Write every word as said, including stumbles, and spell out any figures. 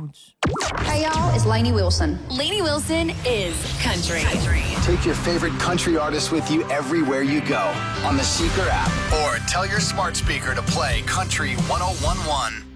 iTunes. Hey, y'all, it's Lainey Wilson. Lainey Wilson is country. country. Take your favorite country artist with you everywhere you go on the Seeker app, or tell your smart speaker to play Country one oh one one.